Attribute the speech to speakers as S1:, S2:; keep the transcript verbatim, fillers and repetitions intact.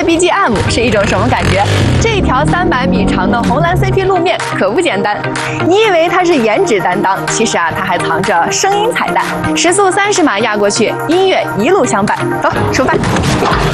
S1: B G M 是一种什么感觉？这条三百米长的红蓝 C P 路面可不简单。你以为它是颜值担当，其实啊，它还藏着声音彩蛋。时速三十码压过去，音乐一路相伴。走，出发！